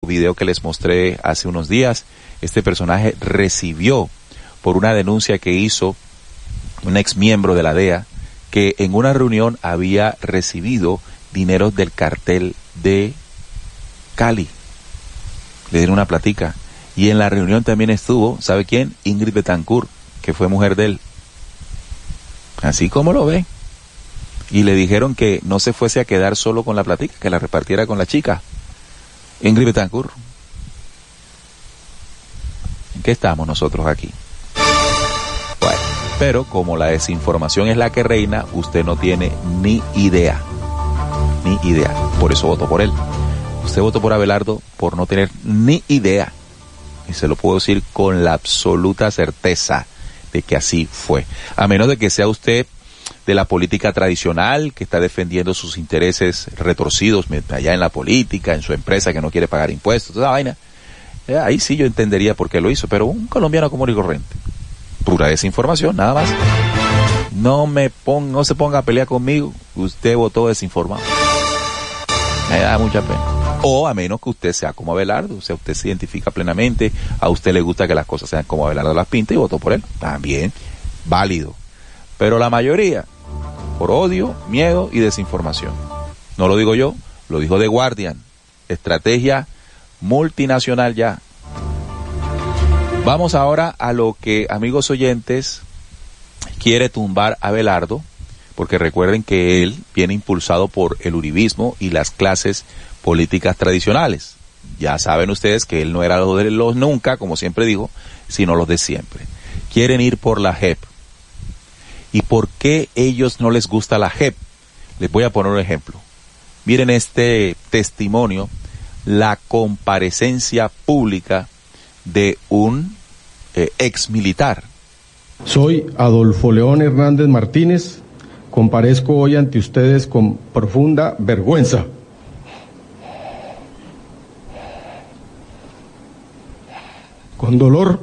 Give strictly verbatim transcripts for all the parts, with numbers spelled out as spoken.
video que les mostré hace unos días. Este personaje recibió por una denuncia que hizo un ex miembro de la D E A, que en una reunión había recibido dinero del cartel de Cali. Le dieron una platica. Y en la reunión también estuvo, ¿sabe quién? Ingrid Betancourt, que fue mujer de él. Así como lo ve. Y le dijeron que no se fuese a quedar solo con la platica, que la repartiera con la chica. Ingrid Betancourt. ¿En qué estamos nosotros aquí? Bueno, pero como la desinformación es la que reina, usted no tiene ni idea. Ni idea. Por eso votó por él. Usted votó por Abelardo por no tener ni idea. Y se lo puedo decir con la absoluta certeza de que así fue. A menos de que sea usted de la política tradicional, que está defendiendo sus intereses retorcidos allá en la política, en su empresa que no quiere pagar impuestos, toda esa vaina. Eh, ahí sí yo entendería por qué lo hizo, pero un colombiano común y corriente. Pura desinformación, nada más. No me ponga, no se ponga a pelear conmigo, usted votó desinformado. Me da mucha pena. O a menos que usted sea como Abelardo, o sea, usted se identifica plenamente, a usted le gusta que las cosas sean como Abelardo las pinta y votó por él. También, válido. Pero la mayoría, por odio, miedo y desinformación. No lo digo yo, lo dijo The Guardian. Estrategia multinacional ya. Vamos ahora a lo que, amigos oyentes, quiere tumbar a Abelardo, porque recuerden que él viene impulsado por el uribismo y las clases políticas tradicionales. Ya saben ustedes que él no era los de los nunca, como siempre digo, sino los de siempre. Quieren ir por la J E P. ¿Y por qué ellos no les gusta la J E P? Les voy a poner un ejemplo. Miren este testimonio, la comparecencia pública de un eh, ex militar. Soy Adolfo León Hernández Martínez, comparezco hoy ante ustedes con profunda vergüenza. Con dolor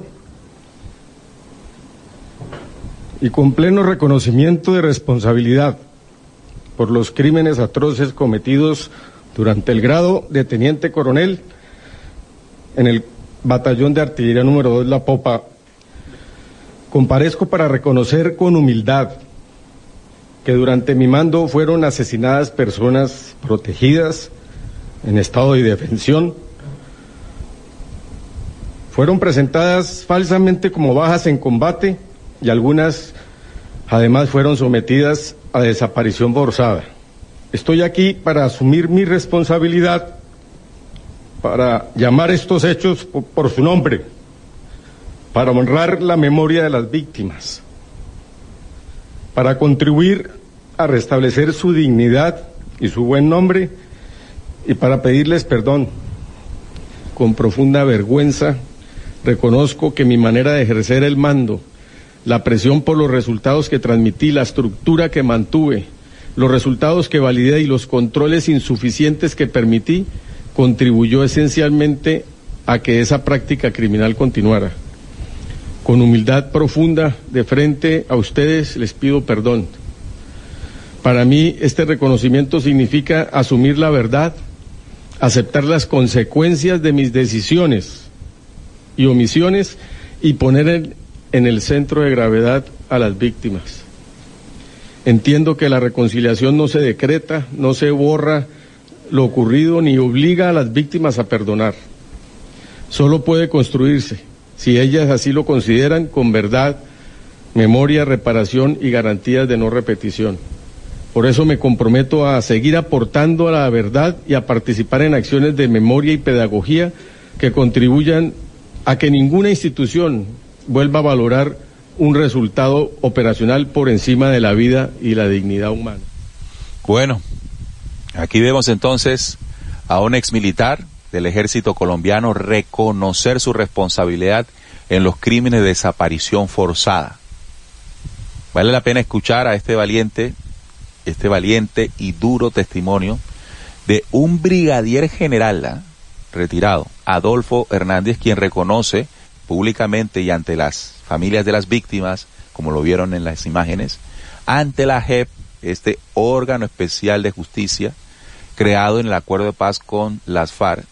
y con pleno reconocimiento de responsabilidad por los crímenes atroces cometidos durante el grado de teniente coronel en el batallón de artillería número dos La Popa, comparezco para reconocer con humildad que durante mi mando fueron asesinadas personas protegidas en estado de indefensión. Fueron presentadas falsamente como bajas en combate y algunas además fueron sometidas a desaparición forzada. Estoy aquí para asumir mi responsabilidad, para llamar estos hechos por, por su nombre, para honrar la memoria de las víctimas, para contribuir a restablecer su dignidad y su buen nombre y para pedirles perdón. Con profunda vergüenza reconozco que mi manera de ejercer el mando, la presión por los resultados que transmití, la estructura que mantuve, los resultados que validé y los controles insuficientes que permití, contribuyó esencialmente a que esa práctica criminal continuara. Con humildad profunda de frente a ustedes les pido perdón. Para mí este reconocimiento significa asumir la verdad, aceptar las consecuencias de mis decisiones y omisiones y poner en, en el centro de gravedad a las víctimas. Entiendo que la reconciliación no se decreta, no se borra lo ocurrido ni obliga a las víctimas a perdonar. Solo puede construirse, si ellas así lo consideran, con verdad, memoria, reparación y garantías de no repetición. Por eso me comprometo a seguir aportando a la verdad y a participar en acciones de memoria y pedagogía que contribuyan a que ninguna institución vuelva a valorar un resultado operacional por encima de la vida y la dignidad humana. Bueno, aquí vemos entonces a un exmilitar del ejército colombiano reconocer su responsabilidad en los crímenes de desaparición forzada. Vale la pena escuchar a este valiente, este valiente y duro testimonio de un brigadier general, ¿eh? retirado, Adolfo Hernández, quien reconoce públicamente y ante las familias de las víctimas, como lo vieron en las imágenes, ante la J E P, este órgano especial de justicia creado en el acuerdo de paz con las FARC,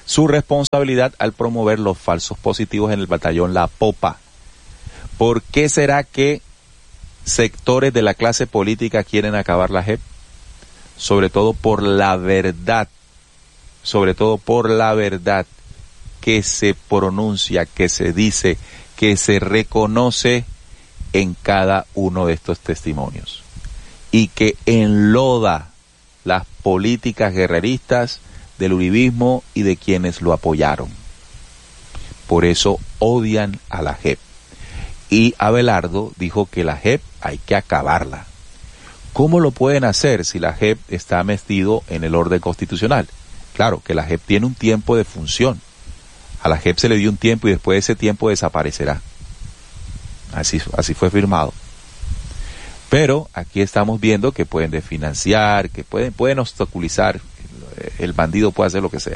su responsabilidad al promover los falsos positivos en el batallón La Popa. ¿Por qué será que sectores de la clase política quieren acabar la J E P? Sobre todo por la verdad, sobre todo por la verdad que se pronuncia, que se dice, que se reconoce en cada uno de estos testimonios y que enloda las políticas guerreristas del uribismo y de quienes lo apoyaron. Por eso odian a la J E P. Y Abelardo dijo que la J E P hay que acabarla. ¿Cómo lo pueden hacer si la J E P está metido en el orden constitucional? Claro, que la J E P tiene un tiempo de función. A la J E P se le dio un tiempo y después de ese tiempo desaparecerá. Así, así fue firmado. Pero aquí estamos viendo que pueden desfinanciar, que pueden, pueden obstaculizar, el bandido puede hacer lo que sea.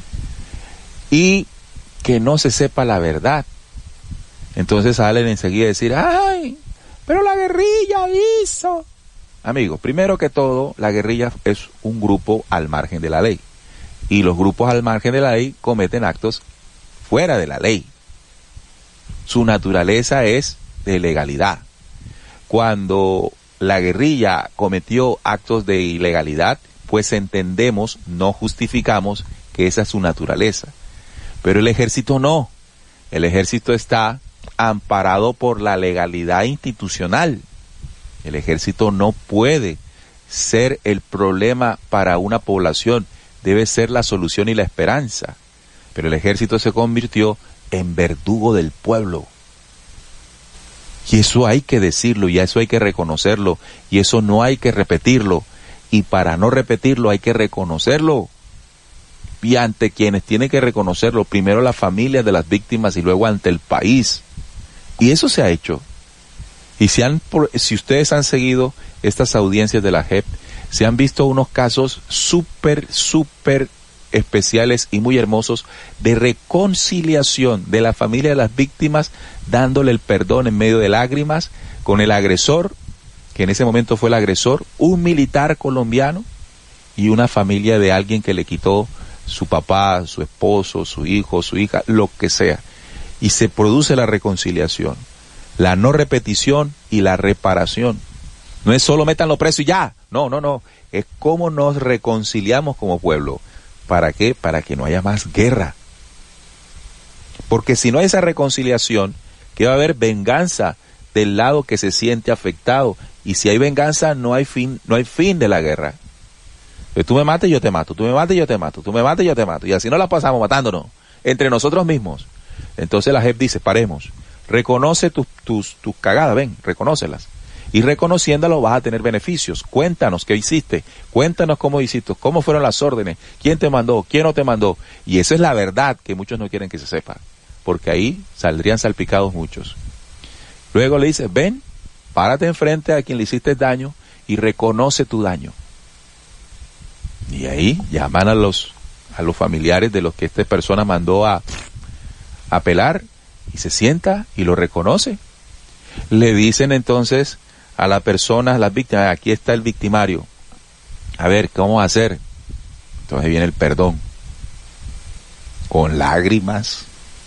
Y que no se sepa la verdad. Entonces salen enseguida a decir, ¡ay! Pero la guerrilla hizo. Amigos, primero que todo, la guerrilla es un grupo al margen de la ley. Y los grupos al margen de la ley cometen actos fuera de la ley. Su naturaleza es de legalidad. Cuando la guerrilla cometió actos de ilegalidad, pues entendemos, no justificamos que esa es su naturaleza. Pero el ejército no. El ejército está amparado por la legalidad institucional. El ejército no puede ser el problema para una población, debe ser la solución y la esperanza. Pero el ejército se convirtió en verdugo del pueblo. Y eso hay que decirlo, y eso hay que reconocerlo, y eso no hay que repetirlo. Y para no repetirlo hay que reconocerlo. Y ante quienes tienen que reconocerlo, primero las familias de las víctimas y luego ante el país. Y eso se ha hecho. Y si, han, si ustedes han seguido estas audiencias de la J E P, se han visto unos casos súper, súper especiales y muy hermosos de reconciliación de la familia de las víctimas, dándole el perdón en medio de lágrimas, con el agresor, que en ese momento fue el agresor, un militar colombiano y una familia de alguien que le quitó su papá, su esposo, su hijo, su hija, lo que sea. Y se produce la reconciliación, la no repetición y la reparación. No es solo métanlo preso y ya. No, no, no. Es cómo nos reconciliamos como pueblo. ¿Para qué? Para que no haya más guerra. Porque si no hay esa reconciliación, que va a haber venganza del lado que se siente afectado. Y si hay venganza, no hay fin, no hay fin de la guerra. Pues tú me matas y yo te mato, tú me matas y yo te mato, tú me matas y yo te mato. Y así no la pasamos matándonos, entre nosotros mismos. Entonces la J E P dice, paremos, reconoce tus, tus, tus cagadas, ven, reconócelas. Y reconociéndolo vas a tener beneficios. Cuéntanos qué hiciste, cuéntanos cómo hiciste, cómo fueron las órdenes, quién te mandó, quién no te mandó. Y esa es la verdad que muchos no quieren que se sepa, porque ahí saldrían salpicados muchos. Luego le dice, ven, párate enfrente a quien le hiciste daño y reconoce tu daño. Y ahí llaman a los, a los familiares de los que esta persona mandó a, a pelar y se sienta y lo reconoce. Le dicen entonces a la persona, a las víctimas, aquí está el victimario, a ver, ¿qué vamos a hacer? Entonces viene el perdón, con lágrimas,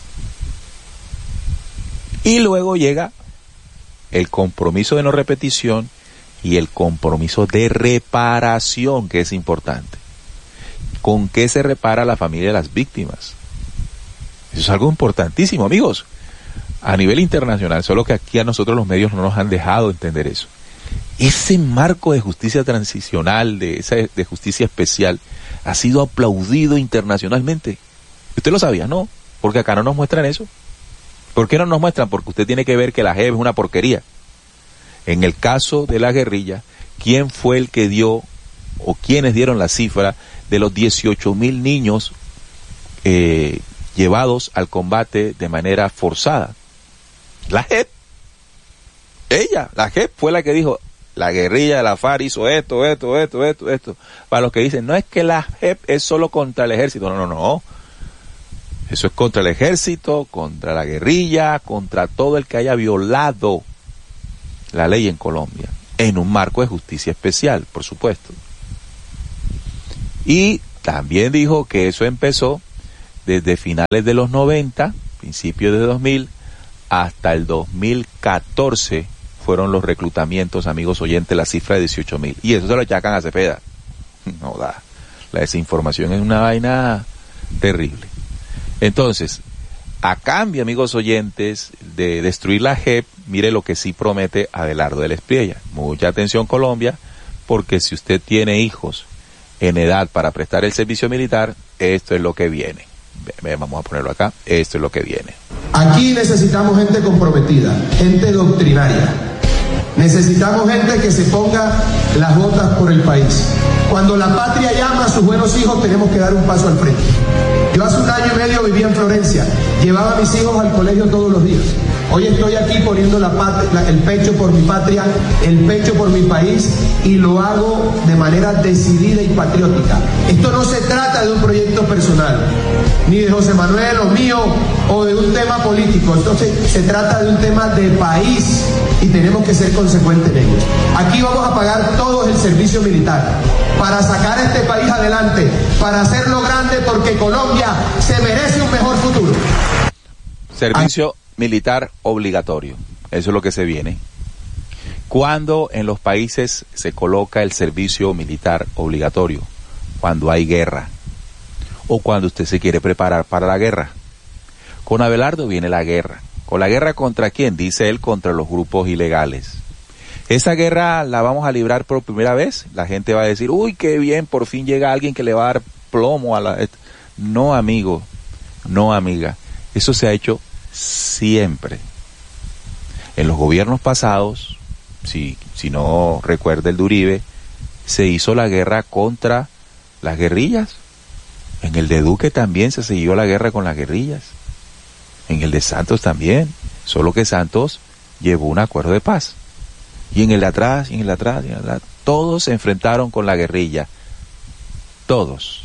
y luego llega el compromiso de no repetición y el compromiso de reparación, que es importante. ¿Con qué se repara la familia de las víctimas? Eso es algo importantísimo, amigos. A nivel internacional, solo que aquí a nosotros los medios no nos han dejado entender eso. Ese marco de justicia transicional, de esa de justicia especial, ha sido aplaudido internacionalmente. ¿Usted lo sabía? No, porque acá no nos muestran eso. ¿Por qué no nos muestran? Porque usted tiene que ver que la J E P es una porquería. En el caso de la guerrilla, ¿quién fue el que dio o quiénes dieron la cifra de los dieciocho mil niños eh, llevados al combate de manera forzada? La J E P. Ella, la J E P fue la que dijo, la guerrilla de la FARC hizo esto, esto, esto, esto, esto. Para los que dicen, no es que la J E P es solo contra el ejército. No, no, no. Eso es contra el ejército, contra la guerrilla, contra todo el que haya violado la ley en Colombia, en un marco de justicia especial, por supuesto. Y también dijo que eso empezó desde finales de los noventa, principios de dos mil, hasta el dos mil catorce fueron los reclutamientos, amigos oyentes, la cifra de dieciocho mil. Y eso se lo achacan a Cepeda. No da. La desinformación es una vaina terrible. Entonces, a cambio, amigos oyentes, de destruir la J E P, mire lo que sí promete Abelardo del Espriella. Mucha atención, Colombia, porque si usted tiene hijos en edad para prestar el servicio militar, esto es lo que viene. Vamos a ponerlo acá, esto es lo que viene. Aquí necesitamos gente comprometida, gente doctrinaria. Necesitamos gente que se ponga las botas por el país. Cuando la patria llama a sus buenos hijos, tenemos que dar un paso al frente. Yo hace un año y medio vivía en Florencia, llevaba a mis hijos al colegio todos los días. Hoy estoy aquí poniendo la pat- la, el pecho por mi patria, el pecho por mi país, y lo hago de manera decidida y patriótica. Esto no se trata de un proyecto personal, ni de José Manuel o mío, o de un tema político. Entonces se trata de un tema de país y tenemos que ser consecuentes en ello. Aquí vamos a pagar todos el servicio militar para sacar a este país adelante, para hacerlo grande, porque Colombia se merece un mejor futuro. Servicio militar obligatorio, eso es lo que se viene. ¿Cuándo en los países se coloca el servicio militar obligatorio? Cuando hay guerra o cuando usted se quiere preparar para la guerra. Con Abelardo viene la guerra. ¿Con la guerra contra quién? Dice él, contra los grupos ilegales. Esa guerra la vamos a librar por primera vez. La gente va a decir, uy, qué bien, por fin llega alguien que le va a dar plomo a la... No, amigo, no, amiga. Eso se ha hecho siempre. En los gobiernos pasados, si, si no recuerda el de Uribe, se hizo la guerra contra las guerrillas. En el de Duque también se siguió la guerra con las guerrillas. En el de Santos también. Solo que Santos llevó un acuerdo de paz. Y en el de atrás, y en el de atrás, y en el de atrás, todos se enfrentaron con la guerrilla. Todos.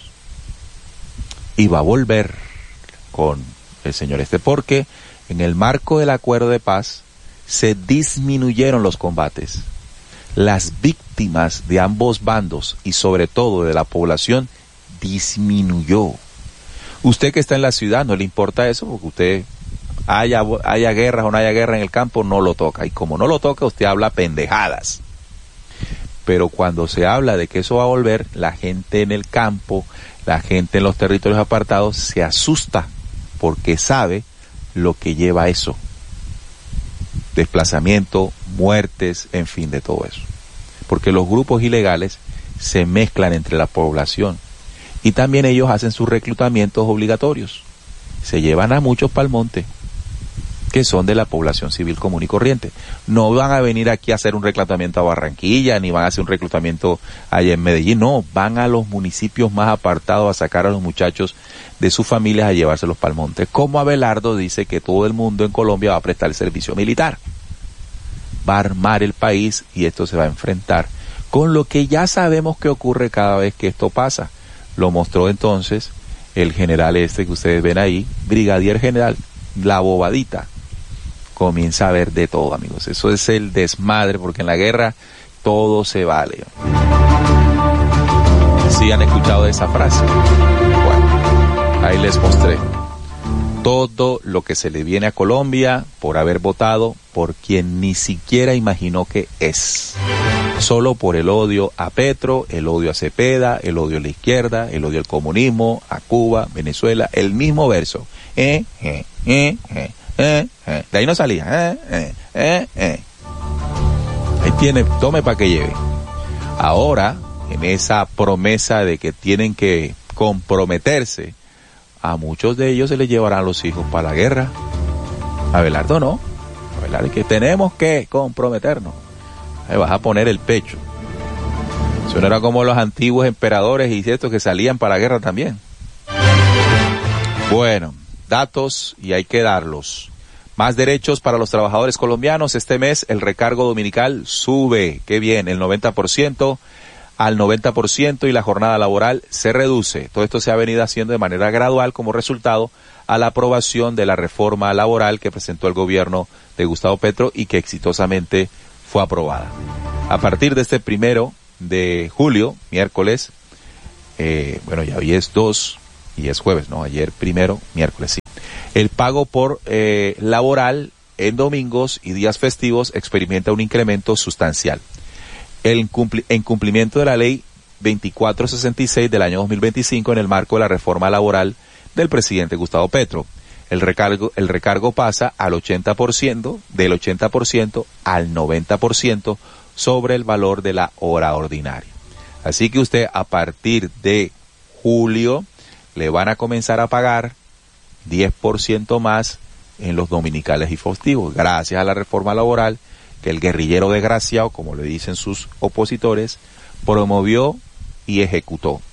Y va a volver con el señor este, porque en el marco del acuerdo de paz se disminuyeron los combates. Las víctimas de ambos bandos y sobre todo de la población disminuyó. Usted que está en la ciudad no le importa eso, porque usted haya, haya guerras o no haya guerra en el campo, no lo toca. Y como no lo toca, usted habla pendejadas. Pero cuando se habla de que eso va a volver, la gente en el campo, la gente en los territorios apartados se asusta porque sabe lo que lleva eso. Desplazamiento, muertes, en fin, de todo eso. Porque los grupos ilegales se mezclan entre la población y también ellos hacen sus reclutamientos obligatorios. Se llevan a muchos pa'l monte que son de la población civil común y corriente. No van a venir aquí a hacer un reclutamiento a Barranquilla, ni van a hacer un reclutamiento allá en Medellín, no, van a los municipios más apartados a sacar a los muchachos de sus familias a llevárselos pa'l monte. Como Abelardo dice que todo el mundo en Colombia va a prestar el servicio militar. Va a armar el país y esto se va a enfrentar con lo que ya sabemos que ocurre cada vez que esto pasa. Lo mostró entonces el general este que ustedes ven ahí, brigadier general, la bobadita. Comienza a ver de todo, amigos. Eso es el desmadre, porque en la guerra todo se vale. ¿Sí han escuchado esa frase? Bueno, ahí les mostré todo lo que se le viene a Colombia por haber votado por quien ni siquiera imaginó que es. Solo por el odio a Petro, el odio a Cepeda, el odio a la izquierda, el odio al comunismo, a Cuba, Venezuela, el mismo verso. Eh, eh, eh, eh. Eh, eh. De ahí no salía. Eh, eh, eh, eh. Ahí tiene, tome para que lleve. Ahora, en esa promesa de que tienen que comprometerse, a muchos de ellos se les llevarán los hijos para la guerra. A Abelardo no. A Abelardo es que tenemos que comprometernos. Ahí vas a poner el pecho. Eso no era como los antiguos emperadores y estos que salían para la guerra también. Bueno, datos y hay que darlos. Más derechos para los trabajadores colombianos. Este mes el recargo dominical sube, qué bien, el noventa por ciento al noventa por ciento y la jornada laboral se reduce. Todo esto se ha venido haciendo de manera gradual como resultado a la aprobación de la reforma laboral que presentó el gobierno de Gustavo Petro y que exitosamente fue aprobada. A partir de este primero de julio, miércoles, eh, bueno, ya hoy es dos, y es jueves, ¿no? Ayer primero, miércoles, sí. El pago por eh, laboral en domingos y días festivos experimenta un incremento sustancial. El incumpli- en cumplimiento de la ley veinticuatro sesenta y seis del año dos mil veinticinco en el marco de la reforma laboral del presidente Gustavo Petro. El recargo, el recargo pasa al ochenta por ciento, del ochenta por ciento al noventa por ciento sobre el valor de la hora ordinaria. Así que usted a partir de julio le van a comenzar a pagar diez por ciento más en los dominicales y festivos, gracias a la reforma laboral que el guerrillero desgraciado, como le dicen sus opositores, promovió y ejecutó.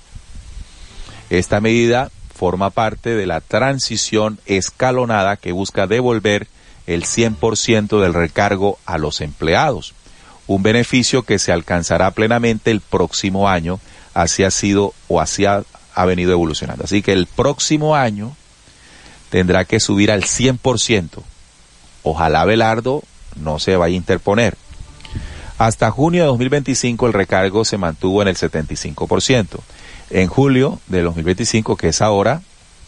Esta medida forma parte de la transición escalonada que busca devolver el cien por ciento del recargo a los empleados, un beneficio que se alcanzará plenamente el próximo año, así ha sido o así ha, ha venido evolucionando. Así que el próximo año tendrá que subir al cien por ciento. Ojalá Abelardo no se vaya a interponer. Hasta junio de dos mil veinticinco el recargo se mantuvo en el setenta y cinco por ciento. En julio de dos mil veinticinco, que es ahora,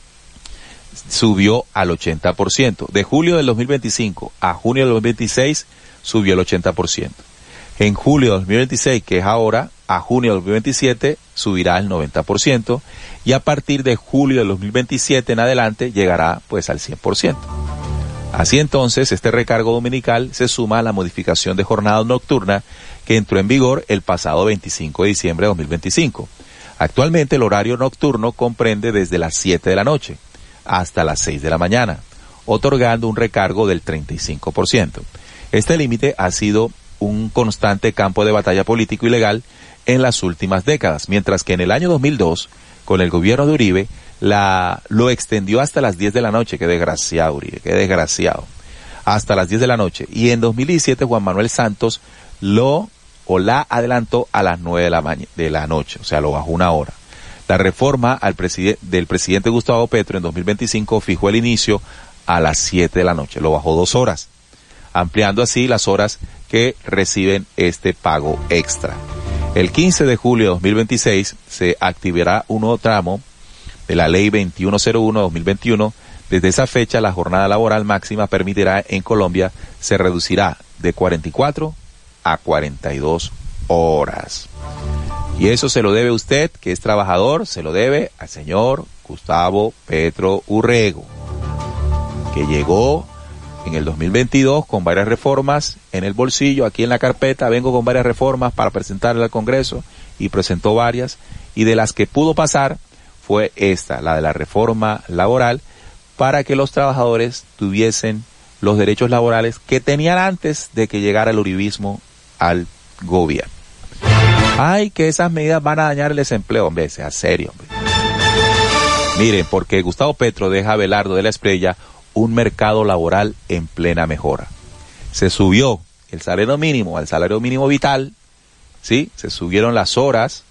subió al ochenta por ciento. De julio del dos mil veinticinco a junio del dos mil veintiséis subió el ochenta por ciento. En julio de dos mil veintiséis, que es ahora, a junio de dos mil veintisiete subirá al noventa por ciento y a partir de julio de dos mil veintisiete en adelante llegará pues al cien por ciento. Así entonces, este recargo dominical se suma a la modificación de jornada nocturna que entró en vigor el pasado veinticinco de diciembre de dos mil veinticinco. Actualmente el horario nocturno comprende desde las siete de la noche hasta las seis de la mañana, otorgando un recargo del treinta y cinco por ciento. Este límite ha sido un constante campo de batalla político y legal en las últimas décadas, mientras que en el año dos mil dos, con el gobierno de Uribe, la lo extendió hasta las diez de la noche. Qué desgraciado, Uribe, qué desgraciado. Hasta las diez de la noche. Y en dos mil diecisiete Juan Manuel Santos lo o la adelantó a las nueve de la, ma- de la noche, o sea, lo bajó una hora. La reforma al preside- del presidente Gustavo Petro en dos mil veinticinco fijó el inicio a las siete de la noche, lo bajó dos horas, ampliando así las horas que reciben este pago extra. El quince de julio de dos mil veintiséis se activará un nuevo tramo de la ley veintiuno cero uno de dos mil veintiuno. Desde esa fecha la jornada laboral máxima permitirá en Colombia se reducirá de cuarenta y cuatro a cuarenta y dos horas. Y eso se lo debe usted, que es trabajador, se lo debe al señor Gustavo Petro Urrego, que llegó en el dos mil veintidós con varias reformas en el bolsillo, aquí en la carpeta, vengo con varias reformas para presentarle al Congreso, y presentó varias, y de las que pudo pasar fue esta, la de la reforma laboral, para que los trabajadores tuviesen los derechos laborales que tenían antes de que llegara el uribismo al gobierno. Ay, que esas medidas van a dañar el desempleo, hombre, sea serio, hombre. Miren, porque Gustavo Petro deja a Abelardo de la Espriella un mercado laboral en plena mejora. Se subió el salario mínimo al salario mínimo vital, ¿sí? Se subieron las horas,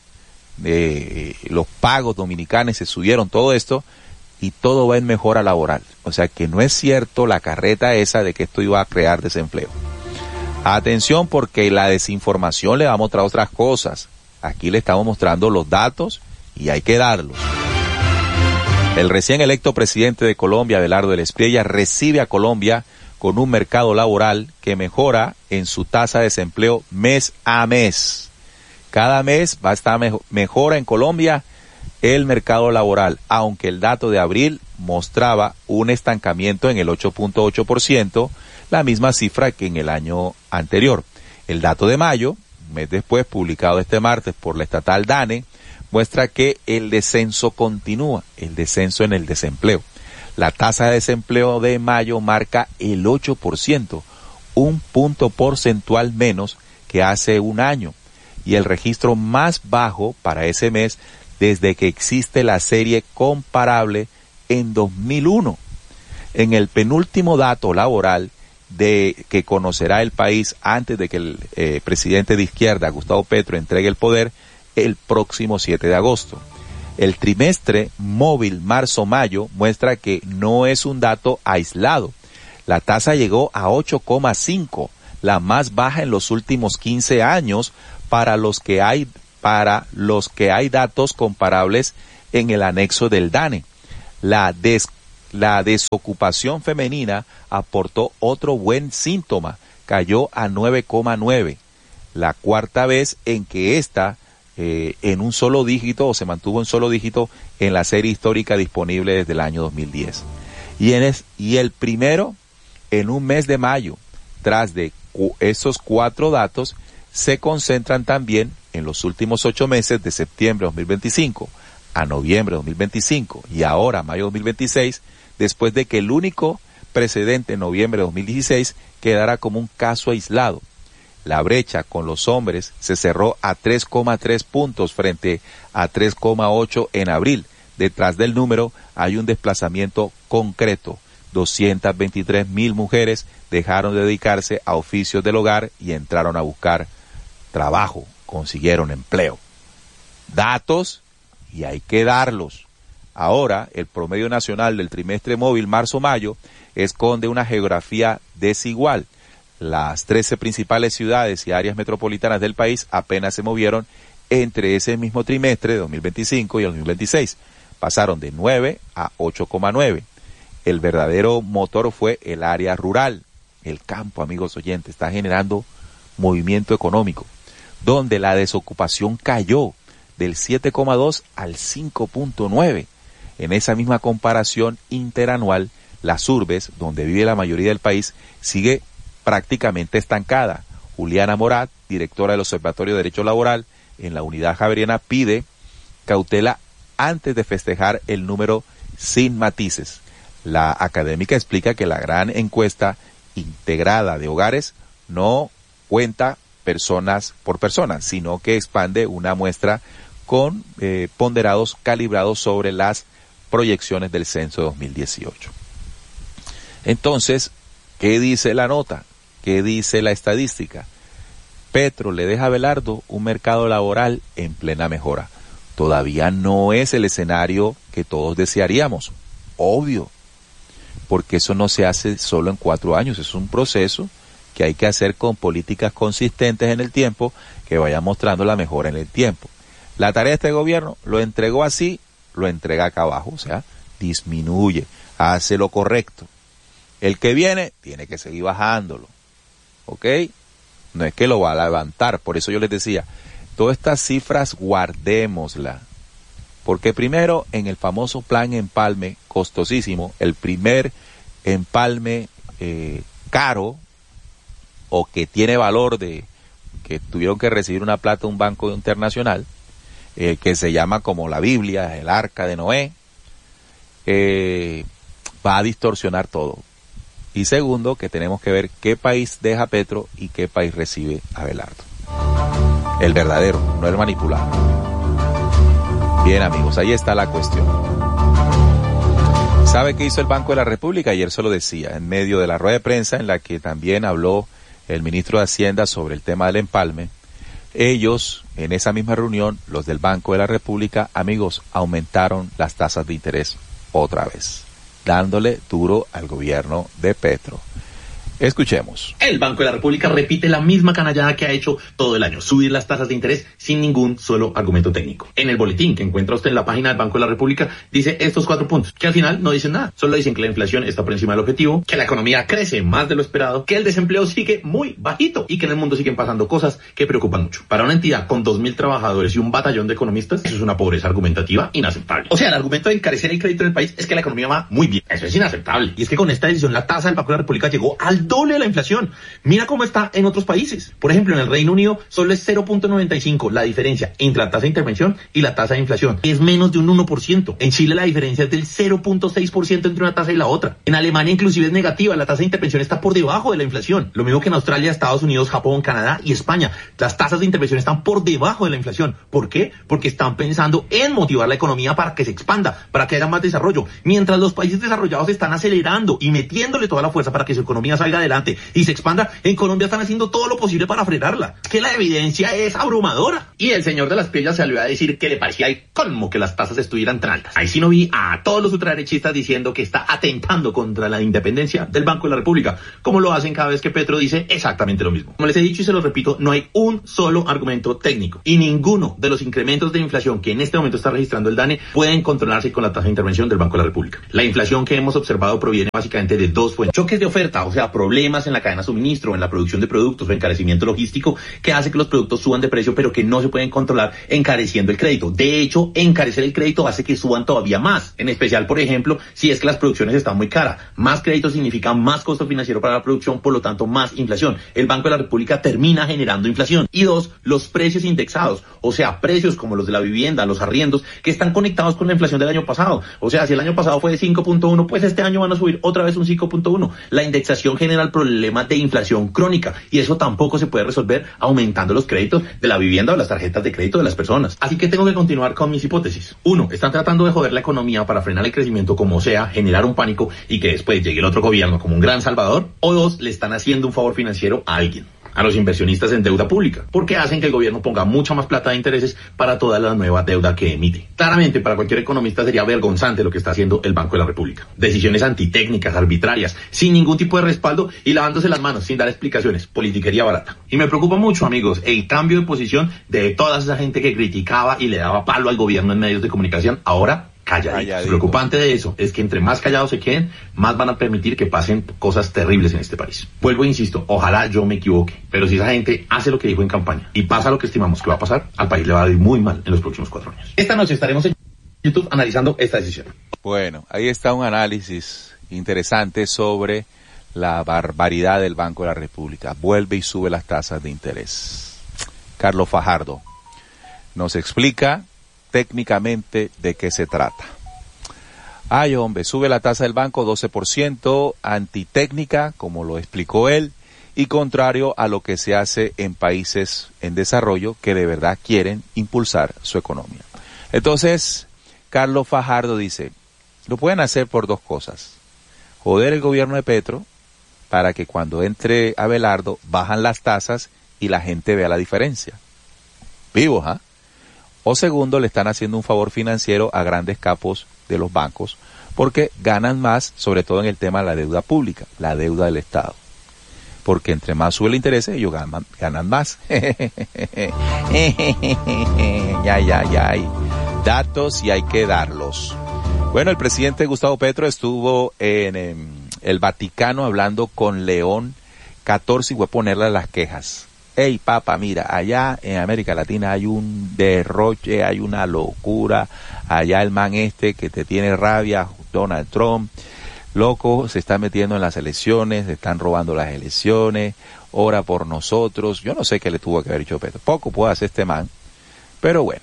de los pagos dominicanos, se subieron todo esto, y todo va en mejora laboral. O sea que no es cierto la carreta esa de que esto iba a crear desempleo. Atención, porque la desinformación le va a mostrar otras cosas. Aquí le estamos mostrando los datos y hay que darlos. El recién electo presidente de Colombia, Abelardo de la Espriella, recibe a Colombia con un mercado laboral que mejora en su tasa de desempleo mes a mes. Cada mes va a estar mejor, mejora en Colombia el mercado laboral, aunque el dato de abril mostraba un estancamiento en el ocho punto ocho por ciento, la misma cifra que en el año anterior. El dato de mayo, un mes después, publicado este martes por la estatal DANE, muestra que el descenso continúa, el descenso en el desempleo. La tasa de desempleo de mayo marca el ocho por ciento, un punto porcentual menos que hace un año, y el registro más bajo para ese mes desde que existe la serie comparable en dos mil uno. En el penúltimo dato laboral de que conocerá el país antes de que el eh, presidente de izquierda, Gustavo Petro, entregue el poder el próximo siete de agosto. El trimestre móvil marzo-mayo muestra que no es un dato aislado. La tasa llegó a ocho coma cinco, la más baja en los últimos quince años para los que hay para los que hay datos comparables en el anexo del DANE. La, des, la desocupación femenina aportó otro buen síntoma, cayó a nueve coma nueve, la cuarta vez en que esta eh, en un solo dígito o se mantuvo en solo dígito en la serie histórica disponible desde el año dos mil diez. Y, en es, y el primero en un mes de mayo, tras de cu- esos cuatro datos, se concentran también en los últimos ocho meses de septiembre de dos mil veinticinco a noviembre de dos mil veinticinco y ahora mayo de dos mil veintiséis, después de que el único precedente en noviembre de dos mil dieciséis quedara como un caso aislado. La brecha con los hombres se cerró a tres coma tres puntos frente a tres coma ocho en abril. Detrás del número hay un desplazamiento concreto. doscientas veintitrés mil mujeres dejaron de dedicarse a oficios del hogar y entraron a buscar trabajo, consiguieron empleo. Datos, y hay que darlos. Ahora, el promedio nacional del trimestre móvil marzo-mayo esconde una geografía desigual. Las trece principales ciudades y áreas metropolitanas del país apenas se movieron entre ese mismo trimestre de dos mil veinticinco y el dos mil veintiséis. Pasaron de nueve a ocho coma nueve. El verdadero motor fue el área rural. El campo, amigos oyentes, está generando movimiento económico, donde la desocupación cayó del siete coma dos al cinco coma nueve. En esa misma comparación interanual, las urbes, donde vive la mayoría del país, sigue prácticamente estancada. Juliana Morat, directora del Observatorio de Derecho Laboral en la Unidad Javeriana, pide cautela antes de festejar el número sin matices. La académica explica que la gran encuesta integrada de hogares no cuenta personas por persona, sino que expande una muestra con eh, ponderados calibrados sobre las proyecciones del censo de dos mil dieciocho. Entonces, ¿qué dice la nota? ¿Qué dice la estadística? Petro le deja a Abelardo un mercado laboral en plena mejora. Todavía no es el escenario que todos desearíamos, obvio, porque eso no se hace solo en cuatro años, es un proceso que hay que hacer con políticas consistentes en el tiempo, que vaya mostrando la mejora en el tiempo. La tarea de este gobierno lo entregó así, lo entrega acá abajo, o sea, disminuye, hace lo correcto. El que viene tiene que seguir bajándolo, ¿ok? No es que lo va a levantar, por eso yo les decía, todas estas cifras guardémoslas, porque primero en el famoso plan empalme costosísimo, el primer empalme eh, caro o que tiene valor de que tuvieron que recibir una plata de un banco internacional, eh, que se llama como la Biblia, el Arca de Noé, eh, va a distorsionar todo. Y segundo, que tenemos que ver qué país deja Petro y qué país recibe a Abelardo. El verdadero, no el manipulado. Bien, amigos, ahí está la cuestión. ¿Sabe qué hizo el Banco de la República? Ayer se lo decía, en medio de la rueda de prensa en la que también habló el ministro de Hacienda sobre el tema del empalme. Ellos, en esa misma reunión, los del Banco de la República, amigos, aumentaron las tasas de interés otra vez, dándole duro al gobierno de Petro. Escuchemos. El Banco de la República repite la misma canallada que ha hecho todo el año, subir las tasas de interés sin ningún solo argumento técnico. En el boletín que encuentra usted en la página del Banco de la República dice estos cuatro puntos, que al final no dicen nada, solo dicen que la inflación está por encima del objetivo, que la economía crece más de lo esperado, que el desempleo sigue muy bajito y que en el mundo siguen pasando cosas que preocupan mucho. Para una entidad con dos mil trabajadores y un batallón de economistas, eso es una pobreza argumentativa inaceptable. O sea, el argumento de encarecer el crédito en el país es que la economía va muy bien. Eso es inaceptable. Y es que con esta decisión la tasa del Banco de la República llegó al doble de la inflación. Mira cómo está en otros países. Por ejemplo, en el Reino Unido solo es cero punto noventa y cinco la diferencia entre la tasa de intervención y la tasa de inflación. Es menos de un uno por ciento. En Chile la diferencia es del cero punto seis por ciento entre una tasa y la otra. En Alemania inclusive es negativa. La tasa de intervención está por debajo de la inflación. Lo mismo que en Australia, Estados Unidos, Japón, Canadá y España. Las tasas de intervención están por debajo de la inflación. ¿Por qué? Porque están pensando en motivar la economía para que se expanda, para que haya más desarrollo. Mientras los países desarrollados están acelerando y metiéndole toda la fuerza para que su economía salga adelante y se expanda, en Colombia están haciendo todo lo posible para frenarla. Es que la evidencia es abrumadora. Y el señor de las pillas salió a decir que le parecía el colmo que las tasas estuvieran tan altas. Ahí sí no vi a todos los ultraderechistas diciendo que está atentando contra la independencia del Banco de la República, como lo hacen cada vez que Petro dice exactamente lo mismo. Como les he dicho y se lo repito, no hay un solo argumento técnico y ninguno de los incrementos de inflación que en este momento está registrando el DANE pueden controlarse con la tasa de intervención del Banco de la República. La inflación que hemos observado proviene básicamente de dos fuentes: choques de oferta, o sea, problemas en la cadena de suministro, en la producción de productos o encarecimiento logístico que hace que los productos suban de precio pero que no se pueden controlar encareciendo el crédito. De hecho, encarecer el crédito hace que suban todavía más, en especial, por ejemplo, si es que las producciones están muy caras. Más crédito significa más costo financiero para la producción, por lo tanto más inflación. El Banco de la República termina generando inflación. Y dos, los precios indexados, o sea, precios como los de la vivienda, los arriendos, que están conectados con la inflación del año pasado. O sea, si el año pasado fue de cinco punto uno, pues este año van a subir otra vez un cinco punto uno. La indexación genera el problema de inflación crónica y eso tampoco se puede resolver aumentando los créditos de la vivienda o las tarjetas de crédito de las personas. Así que tengo que continuar con mis hipótesis. Uno, están tratando de joder la economía para frenar el crecimiento como sea, generar un pánico y que después llegue el otro gobierno como un gran salvador. O dos, le están haciendo un favor financiero a alguien, a los inversionistas en deuda pública, porque hacen que el gobierno ponga mucha más plata de intereses para toda la nueva deuda que emite. Claramente, para cualquier economista sería vergonzante lo que está haciendo el Banco de la República. Decisiones antitécnicas, arbitrarias, sin ningún tipo de respaldo y lavándose las manos, sin dar explicaciones. Politiquería barata. Y me preocupa mucho, amigos, el cambio de posición de toda esa gente que criticaba y le daba palo al gobierno en medios de comunicación, ahora calladitos. Lo preocupante de eso es que entre más callados se queden, más van a permitir que pasen cosas terribles en este país. Vuelvo e insisto, ojalá yo me equivoque, pero si esa gente hace lo que dijo en campaña y pasa lo que estimamos que va a pasar, al país le va a ir muy mal en los próximos cuatro años. Esta noche estaremos en YouTube analizando esta decisión. Bueno, ahí está un análisis interesante sobre la barbaridad del Banco de la República. Vuelve y sube las tasas de interés. Carlos Fajardo nos explica técnicamente de qué se trata. Ay, hombre, sube la tasa del banco doce por ciento, antitécnica, como lo explicó él, y contrario a lo que se hace en países en desarrollo que de verdad quieren impulsar su economía. Entonces, Carlos Fajardo dice, lo pueden hacer por dos cosas: joder el gobierno de Petro, para que cuando entre Abelardo bajan las tasas y la gente vea la diferencia. Vivos, ¿ah? ¿eh? O segundo, le están haciendo un favor financiero a grandes capos de los bancos porque ganan más, sobre todo en el tema de la deuda pública, la deuda del Estado. Porque entre más sube el interés, ellos ganan, ganan más. Ya, ya, ya hay datos y hay que darlos. Bueno, el presidente Gustavo Petro estuvo en, en el Vaticano hablando con León catorce y voy a ponerle las quejas. Hey, papa, mira, allá en América Latina hay un derroche, hay una locura. Allá el man este que te tiene rabia, Donald Trump, loco, se está metiendo en las elecciones, se están robando las elecciones, ora por nosotros. Yo no sé qué le tuvo que haber dicho Petro. Poco puede hacer este man, pero bueno.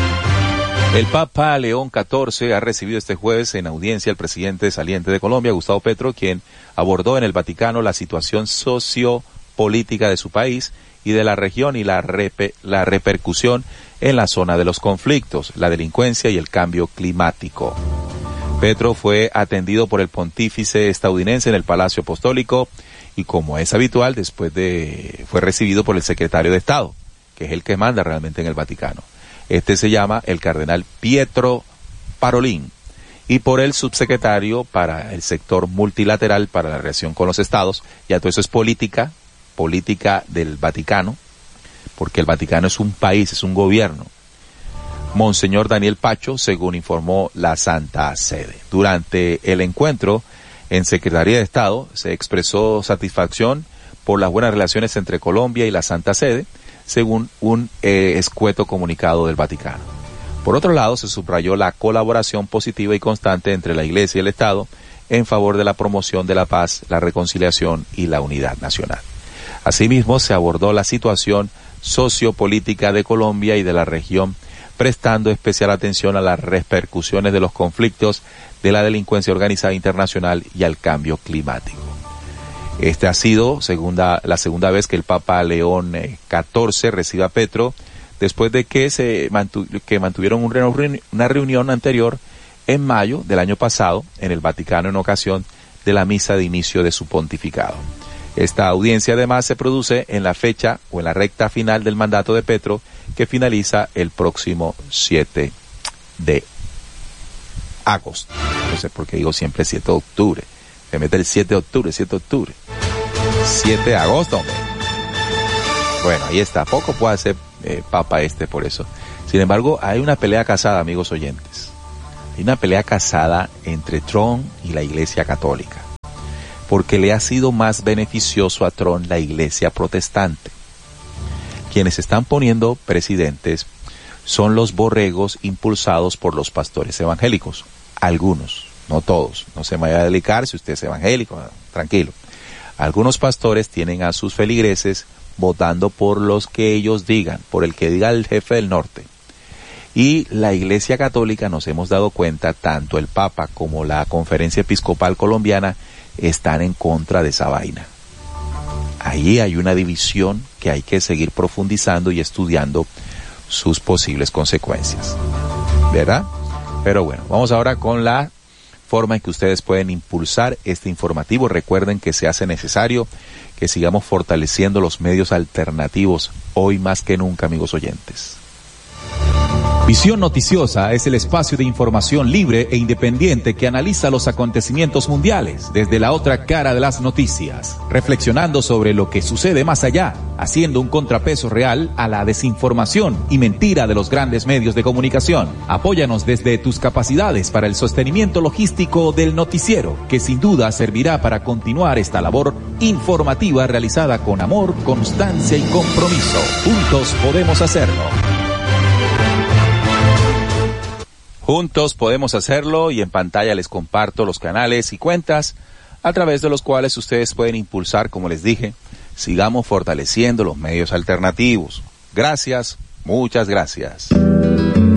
El Papa León catorce ha recibido este jueves en audiencia al presidente saliente de Colombia, Gustavo Petro, quien abordó en el Vaticano la situación sociopolítica de su país y de la región y la, repe, la repercusión en la zona de los conflictos, la delincuencia y el cambio climático. Petro fue atendido por el pontífice estadounidense en el Palacio Apostólico y, como es habitual, después de fue recibido por el secretario de Estado, que es el que manda realmente en el Vaticano. Este se llama el cardenal Pietro Parolin, y por el subsecretario para el sector multilateral para la relación con los estados. Ya todo eso es política, política del Vaticano, porque el Vaticano es un país, es un gobierno. Monseñor Daniel Pacho, según informó la Santa Sede. Durante el encuentro en Secretaría de Estado se expresó satisfacción por las buenas relaciones entre Colombia y la Santa Sede, según un eh, escueto comunicado del Vaticano. Por otro lado, se subrayó la colaboración positiva y constante entre la Iglesia y el Estado en favor de la promoción de la paz, la reconciliación y la unidad nacional. Asimismo, se abordó la situación sociopolítica de Colombia y de la región, prestando especial atención a las repercusiones de los conflictos, de la delincuencia organizada internacional y al cambio climático. Esta ha sido segunda, la segunda vez que el Papa León catorce recibe a Petro, después de que se mantu, que mantuvieron un reuni, una reunión anterior en mayo del año pasado en el Vaticano en ocasión de la misa de inicio de su pontificado. Esta audiencia además se produce en la fecha o en la recta final del mandato de Petro, que finaliza el próximo siete de agosto. No sé por qué digo siempre siete de octubre. Me mete el siete de octubre, siete de octubre. siete de agosto, hombre. Bueno, ahí está. Poco puede hacer eh, papa este por eso. Sin embargo, hay una pelea casada, amigos oyentes. Hay una pelea casada entre Trump y la Iglesia Católica. Porque le ha sido más beneficioso a Trump la Iglesia Protestante. Quienes están poniendo presidentes son los borregos impulsados por los pastores evangélicos. Algunos, no todos. No se me vaya a delicar si usted es evangélico, tranquilo. Algunos pastores tienen a sus feligreses votando por los que ellos digan, por el que diga el jefe del norte. Y la Iglesia Católica, nos hemos dado cuenta, tanto el Papa como la Conferencia Episcopal Colombiana están en contra de esa vaina. Ahí hay una división que hay que seguir profundizando y estudiando sus posibles consecuencias, ¿verdad? Pero bueno, vamos ahora con la forma en que ustedes pueden impulsar este informativo. Recuerden que se hace necesario que sigamos fortaleciendo los medios alternativos hoy más que nunca, amigos oyentes. Visión Noticiosa es el espacio de información libre e independiente que analiza los acontecimientos mundiales desde la otra cara de las noticias, reflexionando sobre lo que sucede más allá, haciendo un contrapeso real a la desinformación y mentira de los grandes medios de comunicación. Apóyanos desde tus capacidades para el sostenimiento logístico del noticiero, que sin duda servirá para continuar esta labor informativa realizada con amor, constancia y compromiso. Juntos podemos hacerlo. Juntos podemos hacerlo, y en pantalla les comparto los canales y cuentas a través de los cuales ustedes pueden impulsar, como les dije, sigamos fortaleciendo los medios alternativos. Gracias, muchas gracias.